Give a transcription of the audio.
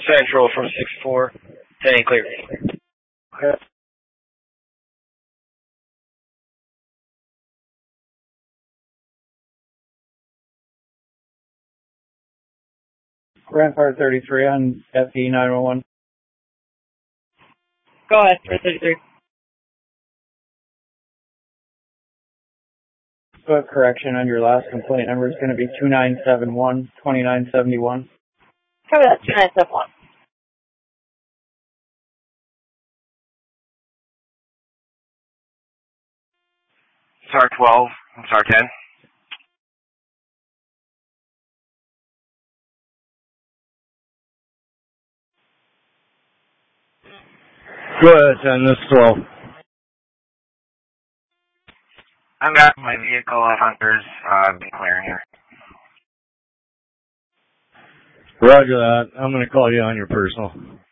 Central from 6-4. 10 clear. Okay. Rampart 33 on FE 911. Go ahead, 33. So correction on your last complaint number is going to be 2971-2971. Cover that, 2971. SAR 12, SAR 10. Go ahead, 10, this is 12. I've got my vehicle hunters been clearing here. Roger that. I'm going to call you on your personal.